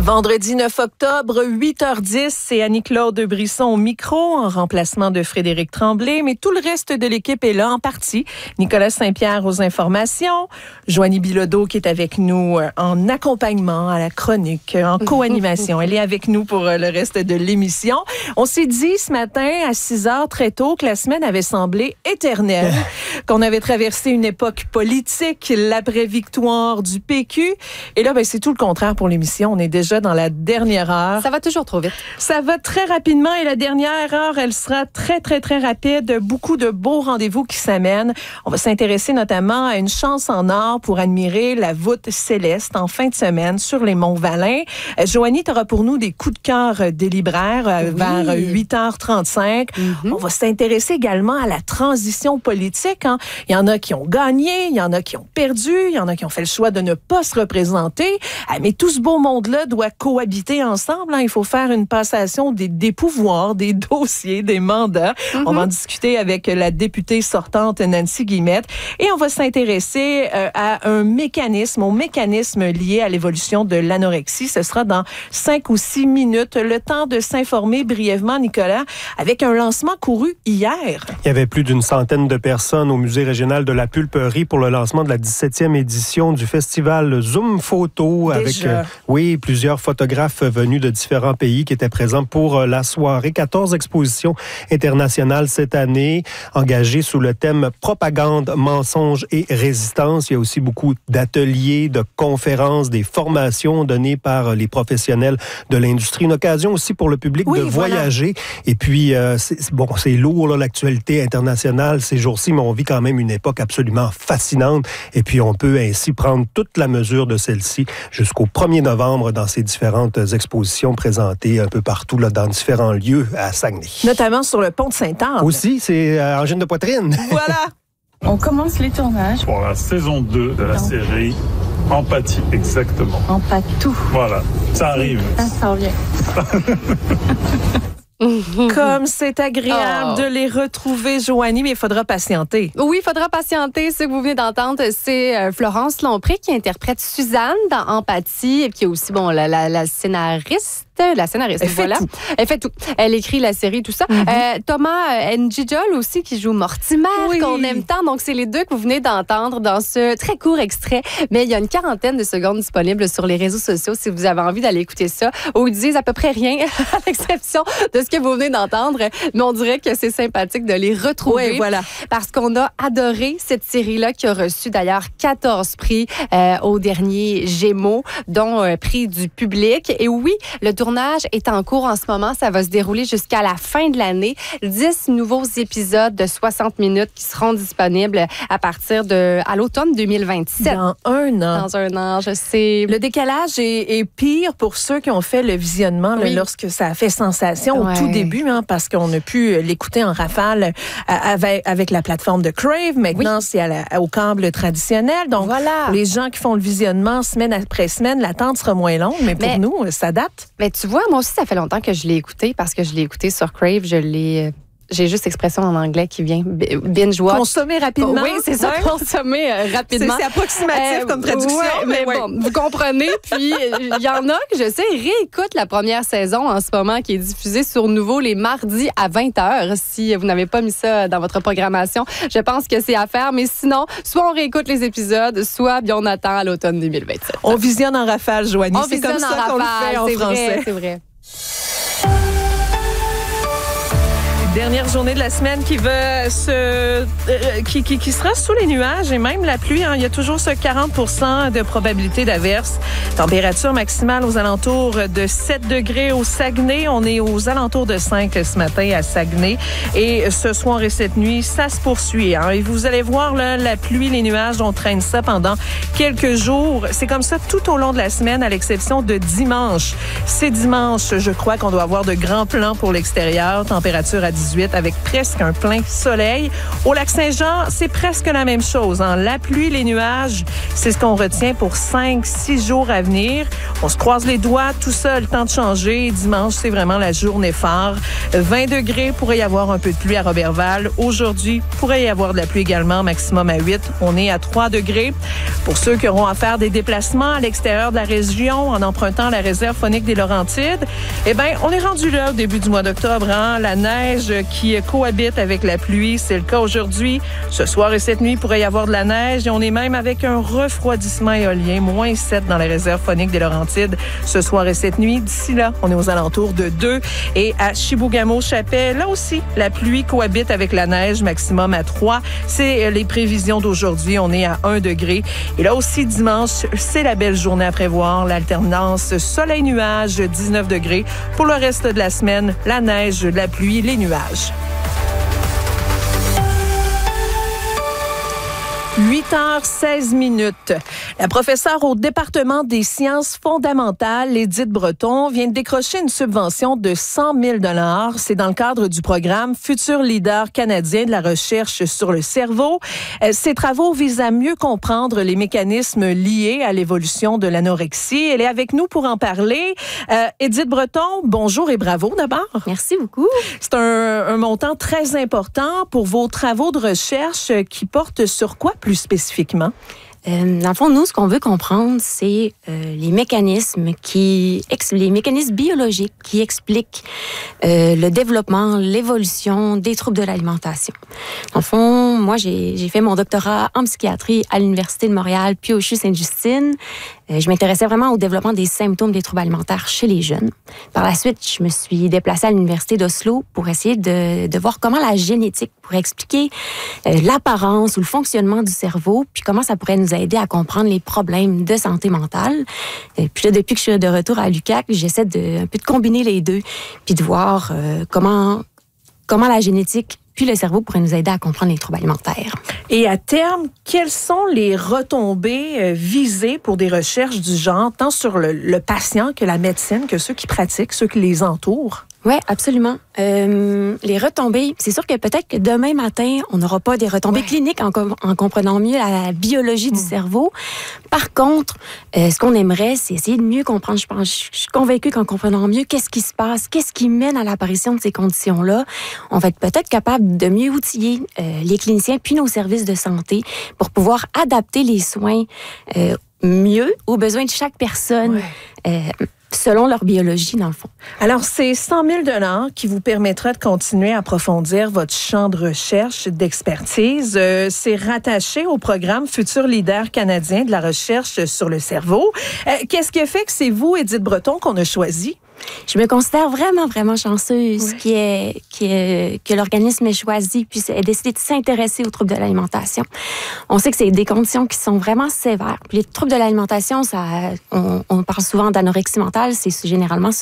Vendredi 9 octobre, 8h10, c'est Annie-Claude Brisson au micro, en remplacement de Frédéric Tremblay, mais tout le reste de l'équipe est là en partie. Nicolas Saint-Pierre aux informations, Joanie Bilodeau qui est avec nous en accompagnement à la chronique, en co-animation. Elle est avec nous pour le reste de l'émission. On s'est dit ce matin à 6h très tôt que la semaine avait semblé éternelle, qu'on avait traversé une époque politique, l'après-victoire du PQ. Et là, c'est tout le contraire pour l'émission. On est déjà dans la dernière heure. Ça va toujours trop vite. Ça va très rapidement et la dernière heure, elle sera très, très, très rapide. Beaucoup de beaux rendez-vous qui s'amènent. On va s'intéresser notamment à une chance en or pour admirer la voûte céleste en fin de semaine sur les Monts Valin. Joanie, tu auras pour nous des coups de cœur des libraires vers 8h35. On va s'intéresser également à la transition politique. Il y en a qui ont gagné, il y en a qui ont perdu, il y en a qui ont fait le choix de ne pas se représenter. Mais tout ce beau monde-là doit cohabiter ensemble. Il faut faire une passation des pouvoirs, des dossiers, des mandats. On va en discuter avec la députée sortante Nancy Guillemette. Et on va s'intéresser au mécanisme lié à l'évolution de l'anorexie. Ce sera dans 5 ou 6 minutes. Le temps de s'informer brièvement, Nicolas, avec un lancement couru hier. Il y avait plus d'une centaine de personnes au Musée régional de la Pulperie pour le lancement de la 17e édition du festival Zoom Photo. Déjà. Avec, plusieurs photographes venus de différents pays qui étaient présents pour la soirée. 14 expositions internationales cette année, engagées sous le thème propagande, mensonges et résistance. Il y a aussi beaucoup d'ateliers, de conférences, des formations données par les professionnels de l'industrie. Une occasion aussi pour le public de voyager. Et puis, c'est lourd, là, l'actualité internationale ces jours-ci, mais on vit quand même une époque absolument fascinante. Et puis, on peut ainsi prendre toute la mesure de celle-ci jusqu'au 1er novembre dans ces différentes expositions présentées un peu partout, là, dans différents lieux à Saguenay. Notamment sur le pont de Sainte-Anne. Aussi, c'est angine de poitrine. Voilà. On commence les tournages. Pour la saison 2 de la série Empathie, exactement. Empathie. Voilà, ça arrive. Ça revient. Comme c'est agréable de les retrouver, Joanie, mais il faudra patienter. Oui, il faudra patienter. Ce que vous venez d'entendre, c'est Florence Lompré qui interprète Suzanne dans Empathie, et qui est aussi la scénariste. Voilà. Elle fait tout. Elle écrit la série, tout ça. Thomas Njijol aussi, qui joue Mortimer, qu'on aime tant. Donc, c'est les deux que vous venez d'entendre dans ce très court extrait. Mais il y a une quarantaine de secondes disponibles sur les réseaux sociaux si vous avez envie d'aller écouter ça, où ils disent à peu près rien, à l'exception de ce que vous venez d'entendre. Mais on dirait que c'est sympathique de les retrouver. Oui, voilà. Parce qu'on a adoré cette série-là, qui a reçu d'ailleurs 14 prix au dernier Gémeaux, dont prix du public. Et oui, le tournage est en cours en ce moment. Ça va se dérouler jusqu'à la fin de l'année. 10 nouveaux épisodes de 60 minutes qui seront disponibles à l'automne 2027. Dans un an. Dans un an, je sais. Le décalage est pire pour ceux qui ont fait le visionnement lorsque ça a fait sensation au tout début, parce qu'on a pu l'écouter en rafale avec la plateforme de Crave. Maintenant, c'est au câble traditionnel. Donc, pour les gens qui font le visionnement semaine après semaine, l'attente sera moins longue. Mais pour nous, ça date. Mais tu vois, moi aussi, ça fait longtemps que je l'ai écouté, parce que je l'ai écouté sur Crave. J'ai juste l'expression en anglais qui vient. Binge-watch. Consommer rapidement. Oui, c'est ça, consommer rapidement. C'est approximatif comme traduction. Mais bon, vous comprenez. Puis, il y en a que, je sais, réécoutent la première saison en ce moment, qui est diffusée sur Nouveau les mardis à 20h. Si vous n'avez pas mis ça dans votre programmation, je pense que c'est à faire. Mais sinon, soit on réécoute les épisodes, soit bien on attend à l'automne 2027. On visionne en rafale, Joanie. C'est comme ça qu'on le fait en français. C'est vrai. Dernière journée de la semaine qui va qui sera sous les nuages et même la pluie. Il y a toujours ce 40% de probabilité d'averse. Température maximale aux alentours de 7 degrés au Saguenay. On est aux alentours de 5 ce matin à Saguenay. Et ce soir et cette nuit, ça se poursuit. Et vous allez voir là, la pluie, les nuages, on traîne ça pendant quelques jours. C'est comme ça tout au long de la semaine, à l'exception de dimanche. C'est dimanche, je crois qu'on doit avoir de grands plans pour l'extérieur. Température à 18 avec presque un plein soleil. Au Lac-Saint-Jean, c'est presque la même chose. La pluie, les nuages, c'est ce qu'on retient pour 5-6 jours à venir. On se croise les doigts, tout ça a le temps de changer. Dimanche, c'est vraiment la journée phare. 20 degrés, pourrait y avoir un peu de pluie à Roberval. Aujourd'hui, pourrait y avoir de la pluie également, maximum à 8. On est à 3 degrés. Pour ceux qui auront à faire des déplacements à l'extérieur de la région en empruntant la réserve faunique des Laurentides, eh bien, on est rendu là au début du mois d'octobre. Hein? La neige qui cohabite avec la pluie, c'est le cas aujourd'hui. Ce soir et cette nuit, pourrait y avoir de la neige et on est même avec un refroidissement éolien, moins 7 dans la réserve faunique des Laurentides ce soir et cette nuit. D'ici là, on est aux alentours de 2. Et à Chibougamau-Chapelle, là aussi, la pluie cohabite avec la neige, maximum à 3. C'est les prévisions d'aujourd'hui. On est à 1 degré. Et là aussi, dimanche, c'est la belle journée à prévoir. L'alternance soleil-nuage, 19 degrés. Pour le reste de la semaine, la neige, la pluie, les nuages. 8h16. La professeure au département des sciences fondamentales, Édith Breton, vient de décrocher une subvention de 100 000 $. C'est dans le cadre du programme Futur leader canadien de la recherche sur le cerveau. Ces travaux visent à mieux comprendre les mécanismes liés à l'évolution de l'anorexie. Elle est avec nous pour en parler. Édith Breton, bonjour et bravo d'abord. Merci beaucoup. C'est un montant très important pour vos travaux de recherche qui portent sur quoi plus spécifiquement? Dans le fond, nous, ce qu'on veut comprendre, c'est les mécanismes biologiques qui expliquent le développement, l'évolution des troubles de l'alimentation. Dans le fond, moi, j'ai fait mon doctorat en psychiatrie à l'Université de Montréal, puis au CHU Sainte-Justine. Je m'intéressais vraiment au développement des symptômes des troubles alimentaires chez les jeunes. Par la suite, je me suis déplacée à l'Université d'Oslo pour essayer de voir comment la génétique pourrait expliquer l'apparence ou le fonctionnement du cerveau, puis comment ça pourrait nous aider à comprendre les problèmes de santé mentale. Puis là, depuis que je suis de retour à l'UQAC, j'essaie un peu de combiner les deux, puis de voir comment la génétique puis le cerveau pourrait nous aider à comprendre les troubles alimentaires. Et à terme, quelles sont les retombées visées pour des recherches du genre, tant sur le patient que la médecine, que ceux qui pratiquent, ceux qui les entourent? Oui, absolument. Les retombées, c'est sûr que peut-être que demain matin, on n'aura pas des retombées cliniques en comprenant mieux la biologie du cerveau. Par contre, ce qu'on aimerait, c'est essayer de mieux comprendre. Je suis convaincue qu'en comprenant mieux qu'est-ce qui se passe, qu'est-ce qui mène à l'apparition de ces conditions-là, on va être peut-être capable de mieux outiller les cliniciens puis nos services de santé pour pouvoir adapter les soins mieux aux besoins de chaque personne. Selon leur biologie, dans le fond. Alors, c'est 100 000 $ qui vous permettra de continuer à approfondir votre champ de recherche, d'expertise. C'est rattaché au programme Futur leader canadien de la recherche sur le cerveau. Qu'est-ce qui a fait que c'est vous, Édith Breton, qu'on a choisi? Je me considère vraiment, vraiment chanceuse que l'organisme ait choisi puis ait décidé de s'intéresser aux troubles de l'alimentation. On sait que c'est des conditions qui sont vraiment sévères. Puis les troubles de l'alimentation, on parle souvent d'anorexie mentale, c'est généralement